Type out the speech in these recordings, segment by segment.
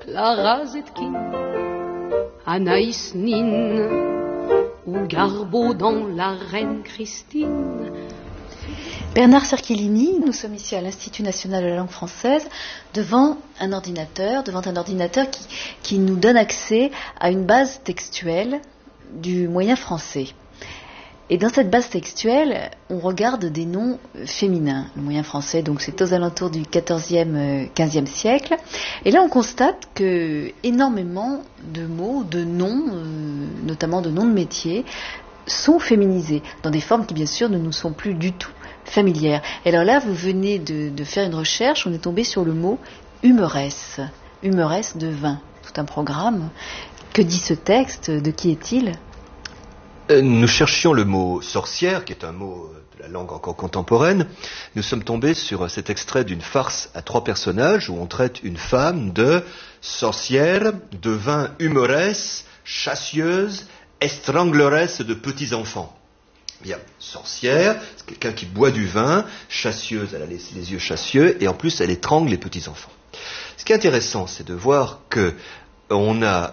Clara Zetkin, Anaïs Nin ou Garbeau dans La Reine Christine. Bernard Cerchellini, nous sommes ici à l'Institut national de la langue française devant un ordinateur qui nous donne accès à une base textuelle du moyen français. Et dans cette base textuelle, on regarde des noms féminins. Le moyen français, donc c'est aux alentours du XIVe, XVe siècle. Et là, on constate que énormément de mots, de noms, notamment de noms de métiers, sont féminisés, dans des formes qui, bien sûr, ne nous sont plus du tout familières. Et alors là, vous venez de faire une recherche, on est tombé sur le mot humeresse. Humeresse de vin. Tout un programme. Que dit ce texte? De qui est-il? Nous cherchions le mot sorcière, qui est un mot de la langue encore contemporaine. Nous sommes tombés sur cet extrait d'une farce à 3 personnages où on traite une femme de sorcière, de vin humeresse, chassieuse, étrangleresse de petits enfants. Bien, sorcière, c'est quelqu'un qui boit du vin, chassieuse, elle a les yeux chassieux, et en plus elle étrangle les petits enfants. Ce qui est intéressant, c'est de voir que on a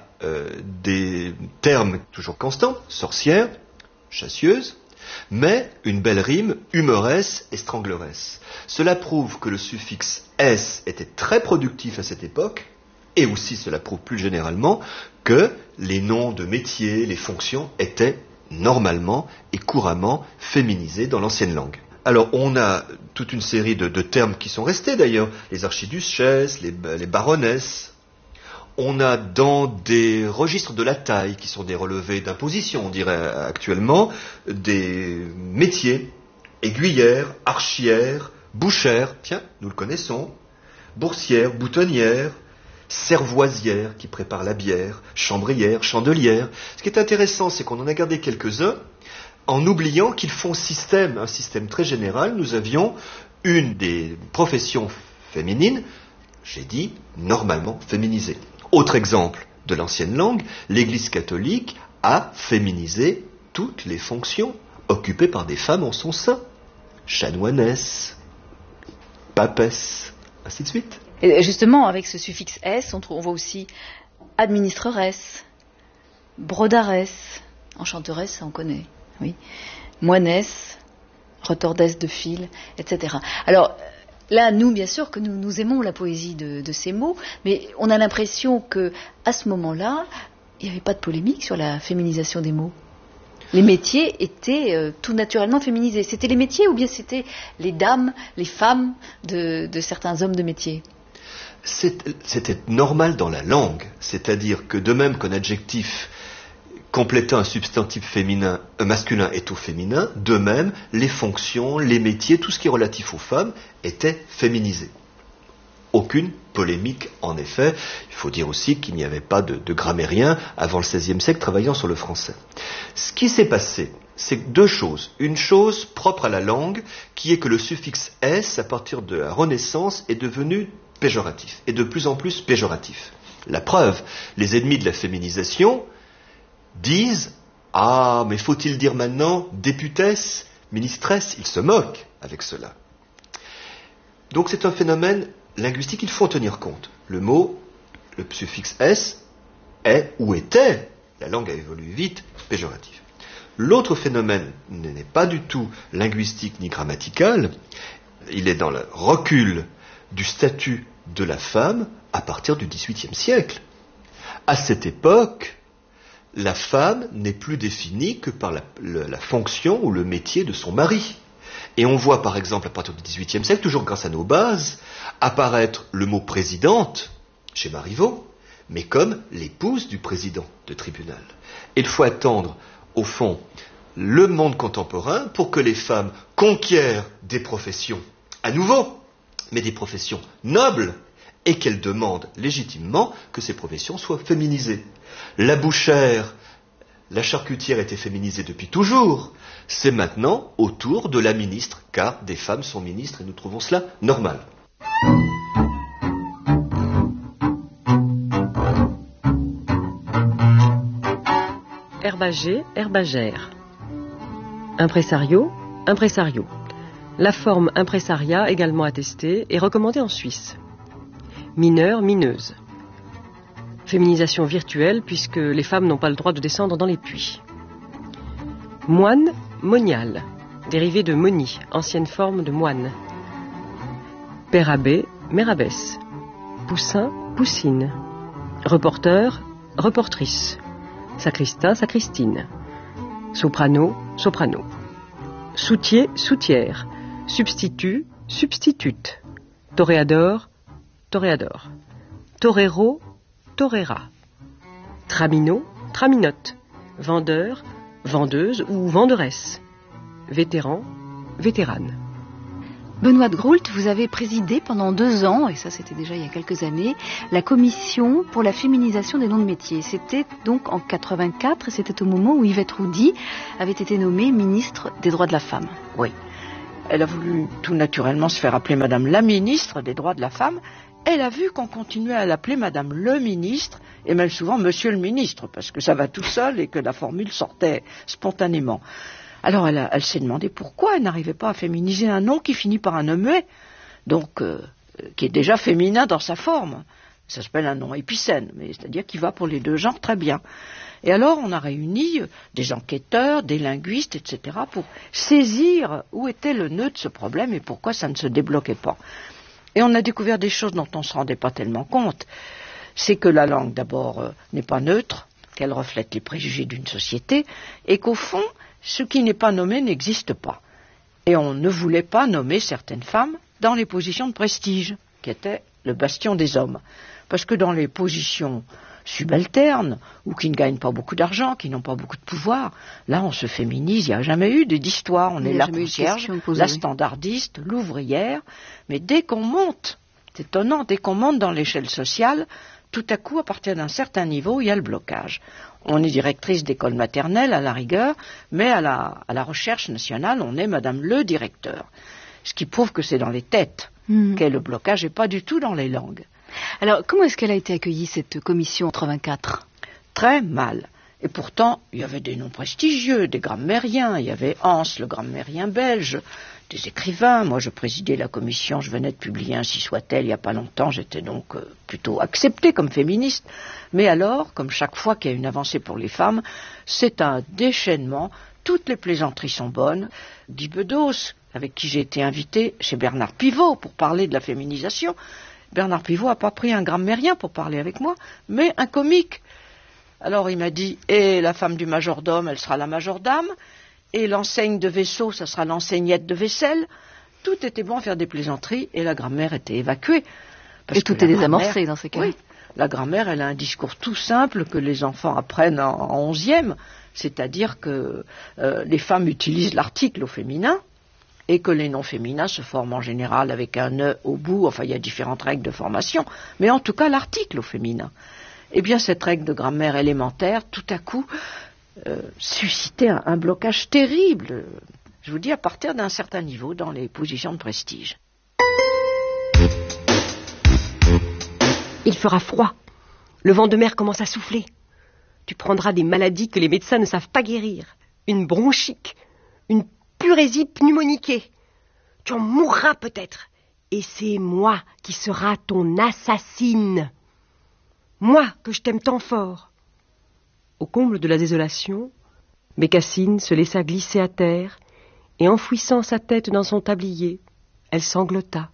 des termes toujours constants, sorcière, chassieuse, mais une belle rime, humeresse, étrangleresse. Cela prouve que le suffixe S était très productif à cette époque, et aussi cela prouve plus généralement que les noms de métiers, les fonctions étaient normalement et couramment féminisés dans l'ancienne langue. Alors on a toute une série de termes qui sont restés d'ailleurs, les archiduchesses, les baronnesses. On a dans des registres de la taille, qui sont des relevés d'imposition, on dirait actuellement, des métiers, aiguillère, archière, bouchère, tiens, nous le connaissons, boursière, boutonnière, cervoisière, qui prépare la bière, chambrière, chandelière. Ce qui est intéressant, c'est qu'on en a gardé quelques-uns, en oubliant qu'ils font un système très général. Nous avions une des professions féminines, j'ai dit, normalement féminisée. Autre exemple de l'ancienne langue, l'Église catholique a féminisé toutes les fonctions occupées par des femmes en son sein. Chanoinesse, papesse, ainsi de suite. Et justement, avec ce suffixe S, on voit aussi administreresse, brodaresse, enchanteresse, on connaît, oui, moinesse, retordesse de fil, etc. Alors, là, nous, bien sûr, que nous aimons la poésie de ces mots, mais on a l'impression qu'à ce moment-là, il n'y avait pas de polémique sur la féminisation des mots. Les métiers étaient tout naturellement féminisés. C'était les métiers ou bien c'était les dames, les femmes de certains hommes de métier? C'était normal dans la langue, c'est-à-dire que de même qu'un adjectif complétant un substantif féminin, masculin est au féminin, de même, les fonctions, les métiers, tout ce qui est relatif aux femmes était féminisé. Aucune polémique, en effet. Il faut dire aussi qu'il n'y avait pas de grammairiens avant le XVIe siècle travaillant sur le français. Ce qui s'est passé, c'est 2 choses. Une chose propre à la langue, qui est que le suffixe S, à partir de la Renaissance, est devenu péjoratif, et de plus en plus péjoratif. La preuve, les ennemis de la féminisation disent « Ah, mais faut-il dire maintenant députesse, ministresse ?» Ils se moquent avec cela. Donc c'est un phénomène linguistique, il faut en tenir compte. Le mot, le suffixe S, est ou était, la langue a évolué vite, péjoratif. L'autre phénomène n'est pas du tout linguistique ni grammatical, il est dans le recul du statut de la femme à partir du XVIIIe siècle. À cette époque, la femme n'est plus définie que par la fonction ou le métier de son mari. Et on voit par exemple à partir du XVIIIe siècle, toujours grâce à nos bases, apparaître le mot présidente chez Marivaux, mais comme l'épouse du président de tribunal. Et il faut attendre, au fond, le monde contemporain pour que les femmes conquièrent des professions à nouveau, mais des professions nobles, et qu'elles demandent légitimement que ces professions soient féminisées. La bouchère, la charcutière étaient féminisées depuis toujours. C'est maintenant au tour de la ministre, car des femmes sont ministres et nous trouvons cela normal. Herbager, herbagère. Impresario, impresario. La forme impresaria, également attestée, est recommandée en Suisse. Mineur, mineuse. Féminisation virtuelle, puisque les femmes n'ont pas le droit de descendre dans les puits. Moine, monial, dérivé de moni, ancienne forme de moine. Père abbé, mère abbesse. Poussin, poussine. Reporter, reportrice. Sacristain, sacristine. Soprano, soprano. Soutier, soutière. Substitut, substitute. Toréador, toréador. Torero, torera. Tramino, traminote. Vendeur, vendeuse ou venderesse. Vétéran, vétérane. Benoît de Groult, vous avez présidé pendant 2 ans, et ça c'était déjà il y a quelques années, la commission pour la féminisation des noms de métiers. C'était donc en 84, et c'était au moment où Yvette Roudy avait été nommée ministre des droits de la femme. Oui. Elle a voulu tout naturellement se faire appeler Madame la ministre des droits de la femme. Elle a vu qu'on continuait à l'appeler Madame le ministre, et même souvent Monsieur le ministre, parce que ça va tout seul et que la formule sortait spontanément. Alors elle s'est demandé pourquoi elle n'arrivait pas à féminiser un nom qui finit par un muet, donc qui est déjà féminin dans sa forme. Ça s'appelle un nom épicène, mais c'est-à-dire qui va pour les 2 genres très bien. Et alors on a réuni des enquêteurs, des linguistes, etc. pour saisir où était le nœud de ce problème et pourquoi ça ne se débloquait pas. Et on a découvert des choses dont on ne se rendait pas tellement compte. C'est que la langue d'abord n'est pas neutre, qu'elle reflète les préjugés d'une société, et qu'au fond, ce qui n'est pas nommé n'existe pas. Et on ne voulait pas nommer certaines femmes dans les positions de prestige, qui étaient le bastion des hommes. Parce que dans les positions subalternes, ou qui ne gagnent pas beaucoup d'argent, qui n'ont pas beaucoup de pouvoir, là on se féminise, il n'y a jamais eu d'histoire. On est la concierge, la standardiste, l'ouvrière, mais dès qu'on monte, c'est étonnant, dès qu'on monte dans l'échelle sociale, tout à coup, à partir d'un certain niveau, il y a le blocage. On est directrice d'école maternelle à la rigueur, mais à la recherche nationale, on est Madame le directeur. Ce qui prouve que c'est dans les têtes qu'est le blocage et pas du tout dans les langues. Alors, comment est-ce qu'elle a été accueillie, cette commission en 84 ? Très mal. Et pourtant, il y avait des noms prestigieux, des grammairiens. Il y avait Hans, le grammairien belge, des écrivains. Moi, je présidais la commission, je venais de publier Ainsi soit-elle il n'y a pas longtemps. J'étais donc plutôt acceptée comme féministe. Mais alors, comme chaque fois qu'il y a une avancée pour les femmes, c'est un déchaînement. Toutes les plaisanteries sont bonnes. Guy Bedos, avec qui j'ai été invitée chez Bernard Pivot pour parler de la féminisation. Bernard Pivot n'a pas pris un grammairien pour parler avec moi, mais un comique. Alors il m'a dit, et la femme du majordome, elle sera la majordame, et l'enseigne de vaisseau, ça sera l'enseignette de vaisselle. Tout était bon à faire des plaisanteries, et la grammaire était évacuée. Et tout est désamorcé dans ces cas. Oui, la grammaire, elle a un discours tout simple que les enfants apprennent en 11e, c'est-à-dire que les femmes utilisent l'article au féminin, et que les noms féminins se forment en général avec un « e » au bout, enfin il y a différentes règles de formation, mais en tout cas l'article au féminin. Eh bien cette règle de grammaire élémentaire, tout à coup, suscitait un blocage terrible, je vous dis, à partir d'un certain niveau dans les positions de prestige. Il fera froid. Le vent de mer commence à souffler. Tu prendras des maladies que les médecins ne savent pas guérir. Une bronchite, une purésie pneumoniquée. Tu en mourras peut-être. Et c'est moi qui sera ton assassine. Moi que je t'aime tant fort. Au comble de la désolation, Bécassine se laissa glisser à terre et enfouissant sa tête dans son tablier, elle sanglota.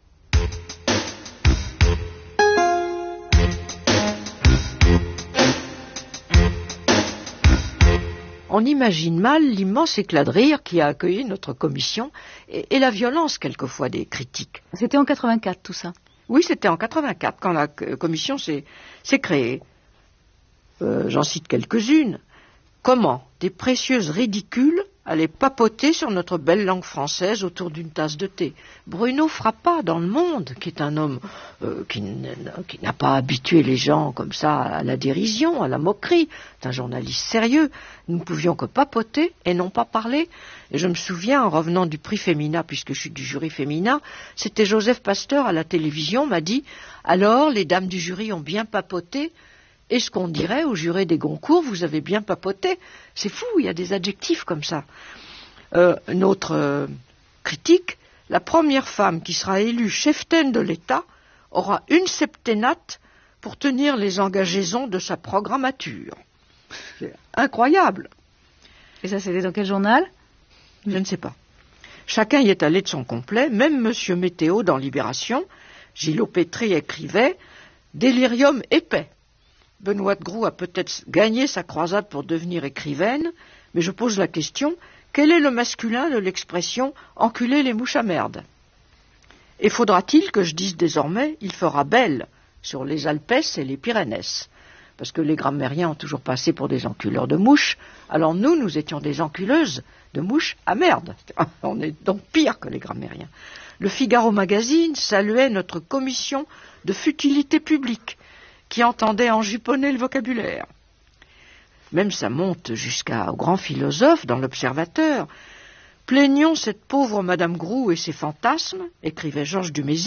On imagine mal l'immense éclat de rire qui a accueilli notre commission et la violence quelquefois des critiques. C'était en 84 tout ça. Oui, c'était en 84 quand la commission s'est créée. J'en cite quelques-unes. Comment des précieuses ridicules allaient papoter sur notre belle langue française autour d'une tasse de thé. Bruno Frappa, dans Le Monde, qui est un homme qui n'a pas habitué les gens comme ça à la dérision, à la moquerie. C'est un journaliste sérieux. Nous ne pouvions que papoter et non pas parler. Et je me souviens, en revenant du prix Femina, puisque je suis du jury Femina, c'était Joseph Pasteur à la télévision, m'a dit « Alors, les dames du jury ont bien papoté ?» Est-ce qu'on dirait au juré des Goncourt, vous avez bien papoté? C'est fou, il y a des adjectifs comme ça. Une autre critique, la première femme qui sera élue cheftaine de l'État aura une septennate pour tenir les engageaisons de sa programmature. C'est incroyable. Et ça, c'était dans quel journal? Je ne sais pas. Chacun y est allé de son complet, même Monsieur Météo dans Libération. Gillot Pétry écrivait « Délirium épais ». Benoît de Groux a peut-être gagné sa croisade pour devenir écrivaine, mais je pose la question, quel est le masculin de l'expression « enculer les mouches à merde » ? Et faudra-t-il que je dise désormais « il fera belle » sur les Alpes et les Pyrénées ? Parce que les grammairiens ont toujours passé pour des enculeurs de mouches, alors nous étions des enculeuses de mouches à merde. On est donc pire que les grammairiens. Le Figaro Magazine saluait notre commission de futilité publique, qui entendait enjuponner le vocabulaire. Même ça monte jusqu'au grand philosophe dans l'Observateur. « Plaignons cette pauvre Madame Groux et ses fantasmes », écrivait Georges Dumézil,